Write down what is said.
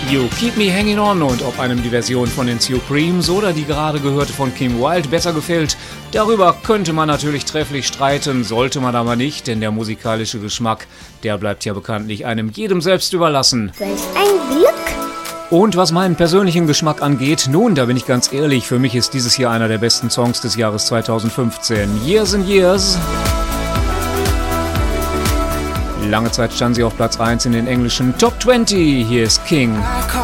You Keep Me Hanging On, und ob einem die Version von den Supremes oder die gerade gehörte von Kim Wilde besser gefällt, darüber könnte man natürlich trefflich streiten, sollte man aber nicht, denn der musikalische Geschmack, der bleibt ja bekanntlich einem jedem selbst überlassen. Welch ein Glück! Und was meinen persönlichen Geschmack angeht, nun, da bin ich ganz ehrlich, für mich ist dieses hier einer der besten Songs des Jahres 2015. Years and Years. Lange Zeit stand sie auf Platz 1 in den englischen Top 20. Hier ist King.